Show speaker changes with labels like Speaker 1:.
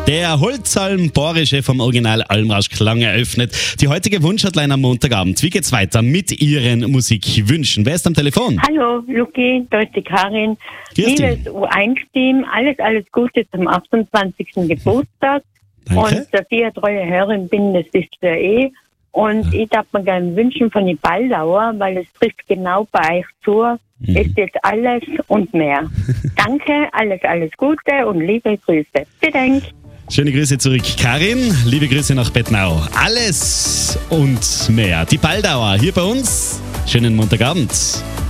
Speaker 1: Der Holzalm Bohrische vom Original Almrausch-Klang eröffnet die heutige Wunschhotline am Montagabend. Wie geht's weiter mit Ihren Musikwünschen? Wer ist am Telefon?
Speaker 2: Hallo, Luki, da ist die Karin.
Speaker 1: Grüß dich.
Speaker 2: Liebes U1-Team, alles Gute zum 28. Geburtstag.
Speaker 1: Danke.
Speaker 2: Und dass ich eine treue Hörerin bin, das ist ja eh. Und ich darf mir gerne wünschen von den Baldauer, weil es trifft genau bei euch zu. Es wird alles und mehr. Danke, alles Gute und liebe Grüße. Bedenkt.
Speaker 1: Schöne Grüße zurück, Karin. Liebe Grüße nach Bettnau. Alles und mehr. Die Baldauer hier bei uns. Schönen Montagabend.